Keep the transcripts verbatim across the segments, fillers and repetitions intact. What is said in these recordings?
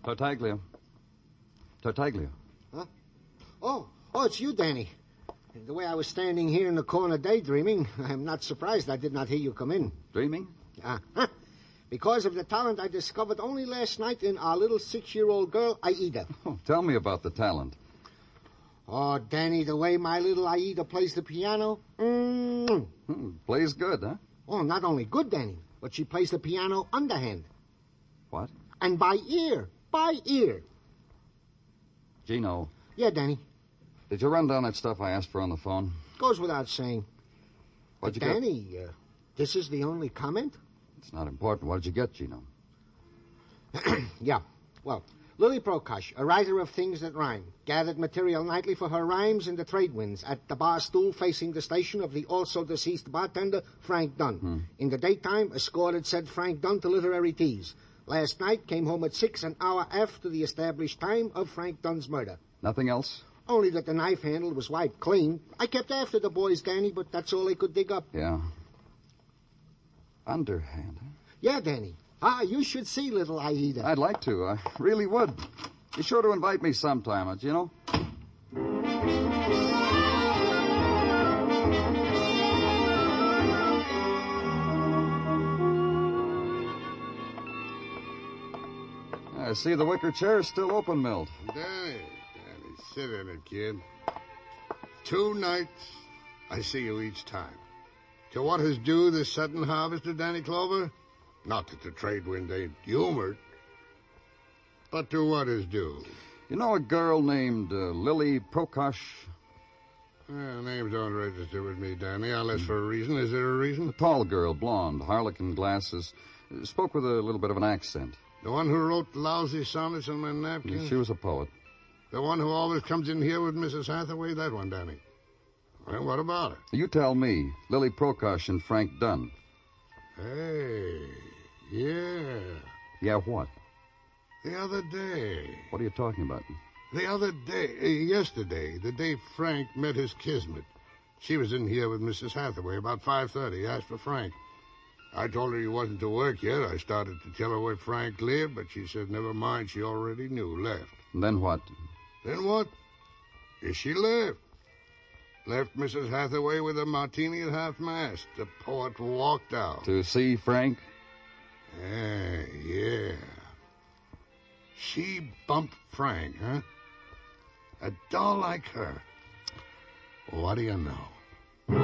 Tartaglia. Tartaglia. Huh? Oh, oh, it's you, Danny. The way I was standing here in the corner daydreaming, I'm not surprised I did not hear you come in. Dreaming? Uh-huh. Because of the talent I discovered only last night in our little six-year-old girl, Aida. Oh, tell me about the talent. Oh, Danny, the way my little Aida plays the piano. Mm. Hmm, plays good, huh? Oh, not only good, Danny, but she plays the piano underhand. What? And by ear. By ear. Gino. Yeah, Danny. Did you run down that stuff I asked for on the phone? Goes without saying. What'd but you Danny, get? uh, this is the only comment? It's not important. What did you get, Gino? Yeah. Well, Lily Prokosh, a writer of things that rhyme, gathered material nightly for her rhymes in the trade winds at the bar stool facing the station of the also deceased bartender, Frank Dunn. Hmm. In the daytime, escorted said Frank Dunn to literary teas. Last night, came home at six, an hour after the established time of Frank Dunn's murder. Nothing else? Only that the knife handle was wiped clean. I kept after the boys, Danny, but that's all they could dig up. Yeah. Underhand, huh? Yeah, Danny. Ah, you should see little Aida. I'd like to. I really would. Be sure to invite me sometime, uh, Gino. I see the wicker chair is still open, Milt. Danny, Danny, sit in it, kid. Two nights, I see you each time. To what is due this sudden harvest of Danny Clover? Not that the trade wind ain't humored, but to what is due. You know a girl named uh, Lily Prokosh? Well, names don't register with me, Danny, unless for a reason. Is there a reason? A tall girl, blonde, harlequin glasses. Spoke with a little bit of an accent. The one who wrote lousy sonnets on my napkin? She was a poet. The one who always comes in here with Missus Hathaway? That one, Danny. Well, what about her? You tell me. Lily Prokosh and Frank Dunn. Hey, yeah. Yeah, what? The other day. What are you talking about? The other day, uh, yesterday, the day Frank met his kismet. She was in here with Missus Hathaway about five thirty, asked for Frank. I told her he wasn't to work yet. I started to tell her where Frank lived, but she said never mind, she already knew, left. And then what? Then what? Is she left. Left Missus Hathaway with a martini at half-mast. The poet walked out. To see Frank? Yeah, yeah. She bumped Frank, huh? A doll like her. What do you know?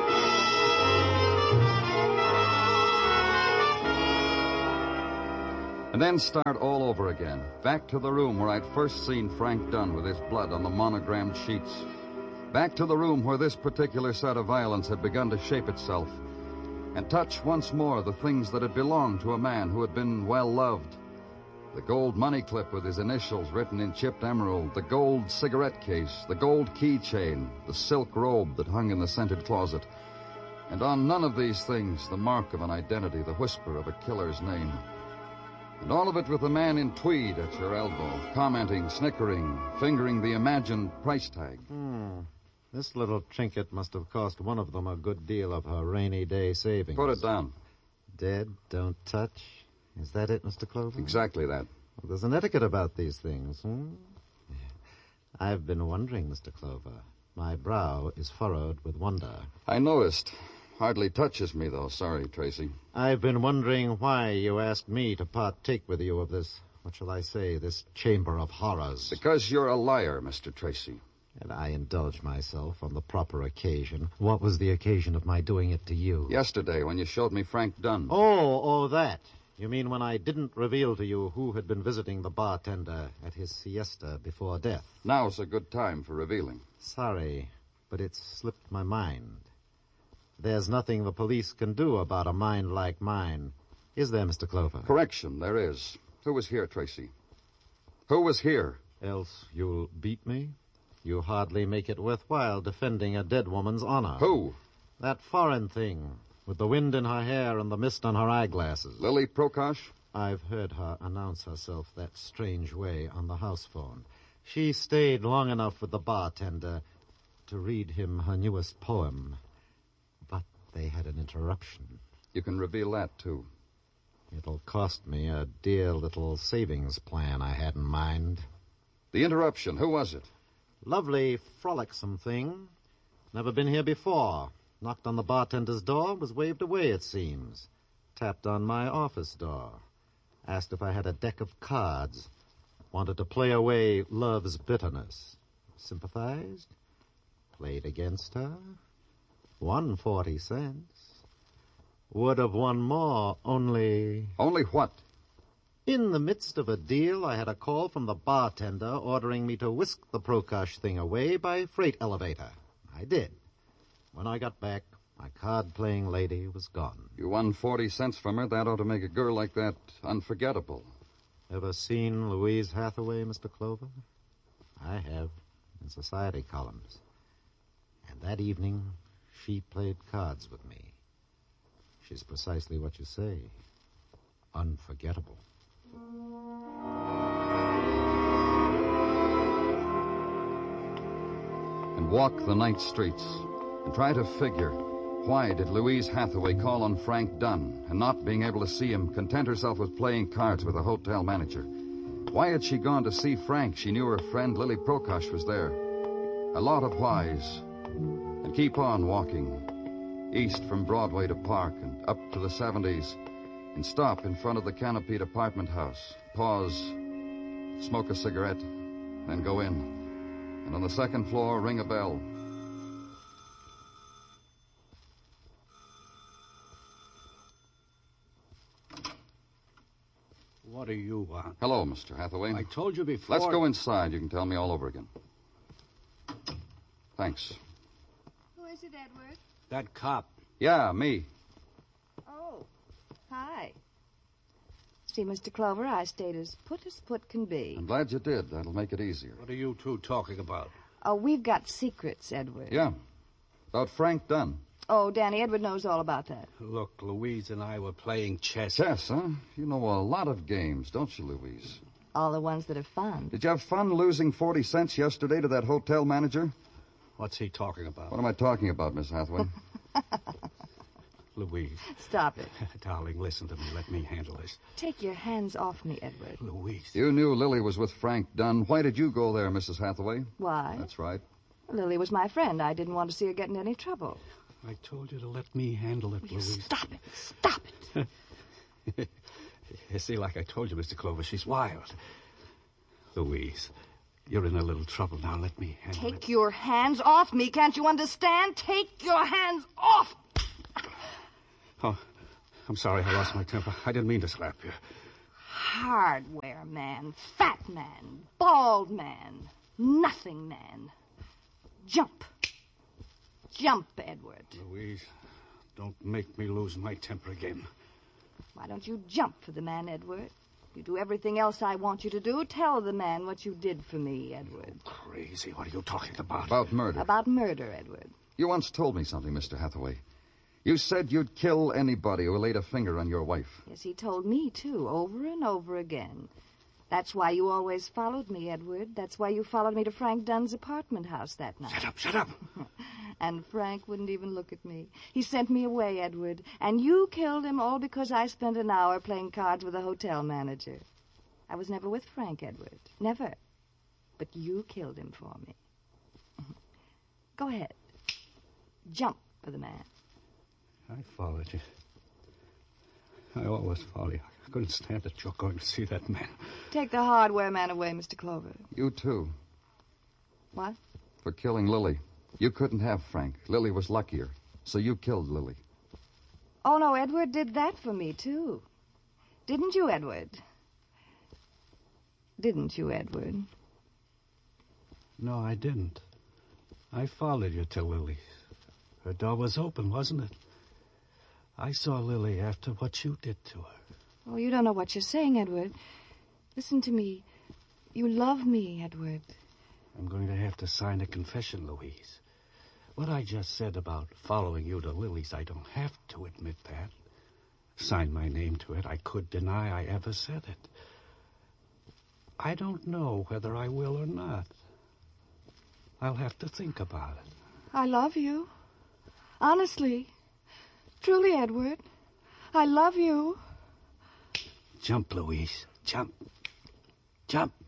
And then start all over again. Back to the room where I'd first seen Frank Dunn with his blood on the monogrammed sheets. Back to the room where this particular set of violence had begun to shape itself. And touch once more the things that had belonged to a man who had been well loved. The gold money clip with his initials written in chipped emerald, the gold cigarette case, the gold keychain, the silk robe that hung in the scented closet. And on none of these things the mark of an identity, the whisper of a killer's name. And all of it with the man in tweed at your elbow, commenting, snickering, fingering the imagined price tag. Hmm. This little trinket must have cost one of them a good deal of her rainy day savings. Put it down. Dead, don't touch. Is that it, Mister Clover? Exactly that. Well, there's an etiquette about these things, hmm? I've been wondering, Mister Clover. My brow is furrowed with wonder. I noticed. Hardly touches me, though. Sorry, Tracy. I've been wondering why you asked me to partake with you of this, what shall I say, this chamber of horrors. Because you're a liar, Mister Tracy. And I indulge myself on the proper occasion. What was the occasion of my doing it to you? Yesterday, when you showed me Frank Dunn. Oh, oh, that. You mean when I didn't reveal to you who had been visiting the bartender at his siesta before death? Now's a good time for revealing. Sorry, but it's slipped my mind. There's nothing the police can do about a mind like mine. Is there, Mister Clover? Correction, there is. Who was here, Tracy? Who was here? Else you'll beat me? You hardly make it worthwhile defending a dead woman's honor. Who? That foreign thing, with the wind in her hair and the mist on her eyeglasses. Lily Prokosh? I've heard her announce herself that strange way on the house phone. She stayed long enough with the bartender to read him her newest poem. But they had an interruption. You can reveal that, too. It'll cost me a dear little savings plan I had in mind. The interruption, who was it? Lovely, frolicsome thing. Never been here before. Knocked on the bartender's door, was waved away, it seems. Tapped on my office door. Asked if I had a deck of cards. Wanted to play away love's bitterness. Sympathized. Played against her. Won forty cents. Would have won more, only... Only what? In the midst of a deal, I had a call from the bartender ordering me to whisk the Prokosh thing away by freight elevator. I did. When I got back, my card-playing lady was gone. You won forty cents from her. That ought to make a girl like that unforgettable. Ever seen Louise Hathaway, Mister Clover? I have, in society columns. And that evening, she played cards with me. She's precisely what you say. Unforgettable. And walk the night streets and try to figure, why did Louise Hathaway call on Frank Dunn and, not being able to see him, content herself with playing cards with a hotel manager? Why had she gone to see Frank? She knew her friend Lily Prokosh was there. A lot of whys. And keep on walking, east from Broadway to Park and up to the seventies, and stop in front of the canopied apartment house. Pause, smoke a cigarette, then go in. And on the second floor, ring a bell. What do you want? Hello, Mister Hathaway. I told you before... Let's go inside. You can tell me all over again. Thanks. Who is it, Edward? That cop. Yeah, me. Oh, hi. See, Mister Clover, I stayed as put as put can be. I'm glad you did. That'll make it easier. What are you two talking about? Oh, we've got secrets, Edward. Yeah. About Frank Dunn. Oh, Danny, Edward knows all about that. Look, Louise and I were playing chess. Chess, huh? You know a lot of games, don't you, Louise? All the ones that are fun. Did you have fun losing forty cents yesterday to that hotel manager? What's he talking about? What am I talking about, Miss Hathaway? Louise. Stop it. Darling, listen to me. Let me handle this. Take your hands off me, Edward. Louise. You knew Lily was with Frank Dunn. Why did you go there, Missus Hathaway? Why? That's right. Lily was my friend. I didn't want to see her get in any trouble. I told you to let me handle it, Will you Louise. stop it. Stop it. You see, like I told you, Mister Clover, she's wild. Louise, you're in a little trouble now. Let me handle it. Take your hands off me. Can't you understand? Take your hands off. Oh, I'm sorry I lost my temper. I didn't mean to slap you. Hardware man, fat man, bald man, nothing man. Jump. Jump, Edward. Louise, don't make me lose my temper again. Why don't you jump for the man, Edward? You do everything else I want you to do. Tell the man what you did for me, Edward. Crazy. What are you talking about? About murder. About murder, Edward. You once told me something, Mister Hathaway. You said you'd kill anybody who laid a finger on your wife. Yes, he told me, too, over and over again. That's why you always followed me, Edward. That's why you followed me to Frank Dunn's apartment house that night. Shut up, shut up. And Frank wouldn't even look at me. He sent me away, Edward. And you killed him all because I spent an hour playing cards with a hotel manager. I was never with Frank, Edward. Never. But you killed him for me. Go ahead. Jump for the man. I followed you. I always followed you. I couldn't stand it. You're going to see that man. Take the hardware man away, Mister Clover. You, too. What? For killing Lily. You couldn't have Frank. Lily was luckier. So you killed Lily. Oh, no, Edward did that for me, too. Didn't you, Edward? Didn't you, Edward? No, I didn't. I followed you to Lily's. Her door was open, wasn't it? I saw Lily after what you did to her. Oh, you don't know what you're saying, Edward. Listen to me. You love me, Edward. I'm going to have to sign a confession, Louise. What I just said about following you to Lily's, I don't have to admit that. Sign my name to it. I could deny I ever said it. I don't know whether I will or not. I'll have to think about it. I love you. Honestly. Truly, Edward. I love you. Jump, Louise. Jump. Jump.